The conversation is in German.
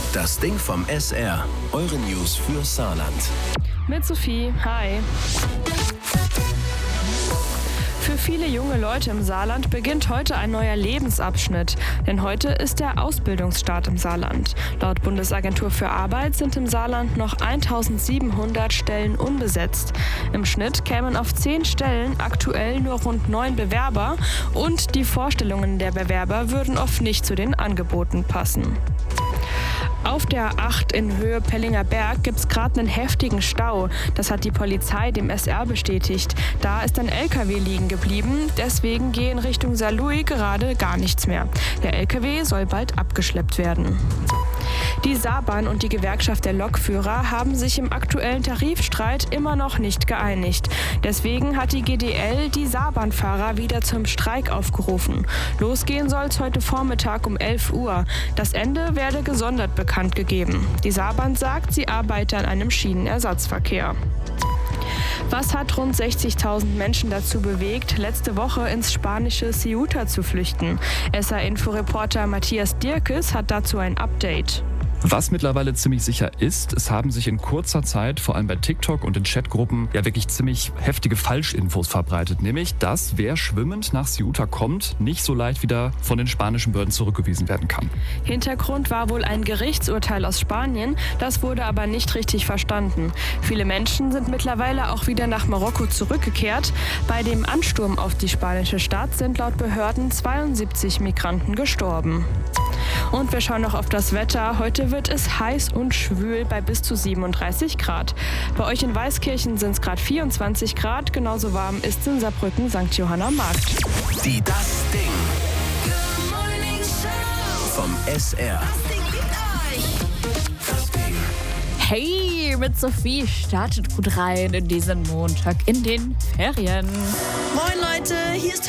Das Ding vom SR. Eure News für Saarland. Mit Sophie, hi. Für viele junge Leute im Saarland beginnt heute ein neuer Lebensabschnitt, denn heute ist der Ausbildungsstart im Saarland. Laut Bundesagentur für Arbeit sind im Saarland noch 1700 Stellen unbesetzt. Im Schnitt kämen auf 10 Stellen aktuell nur rund 9 Bewerber und die Vorstellungen der Bewerber würden oft nicht zu den Angeboten passen. Auf der A8 in Höhe Pellinger Berg gibt es gerade einen heftigen Stau. Das hat die Polizei dem SR bestätigt. Da ist ein LKW liegen geblieben. Deswegen gehen Richtung Saarlouis gerade gar nichts mehr. Der LKW soll bald abgeschleppt werden. Die Saarbahn und die Gewerkschaft der Lokführer haben sich im aktuellen Tarifstreit immer noch nicht geeinigt. Deswegen hat die GDL die Saarbahnfahrer wieder zum Streik aufgerufen. Losgehen soll es heute Vormittag um 11 Uhr. Das Ende werde gesondert bekannt gegeben. Die Saarbahn sagt, sie arbeite an einem Schienenersatzverkehr. Was hat rund 60.000 Menschen dazu bewegt, letzte Woche ins spanische Ceuta zu flüchten? SR-Info-Reporter Matthias Dirkes hat dazu ein Update. Was mittlerweile ziemlich sicher ist, es haben sich in kurzer Zeit, vor allem bei TikTok und in Chatgruppen, ja wirklich ziemlich heftige Falschinfos verbreitet. Nämlich, dass wer schwimmend nach Ceuta kommt, nicht so leicht wieder von den spanischen Behörden zurückgewiesen werden kann. Hintergrund war wohl ein Gerichtsurteil aus Spanien, das wurde aber nicht richtig verstanden. Viele Menschen sind mittlerweile auch wieder nach Marokko zurückgekehrt. Bei dem Ansturm auf die spanische Stadt sind laut Behörden 72 Migranten gestorben. Und wir schauen noch auf das Wetter. Heute wird es heiß und schwül bei bis zu 37 Grad. Bei euch in Weißkirchen sind es gerade 24 Grad. Genauso warm ist es in Saarbrücken, St. Johanna Markt. Die Das Ding. Vom SR. Das Ding. Hey, mit Sophie startet gut rein in diesen Montag in den Ferien. Moin Leute, hier ist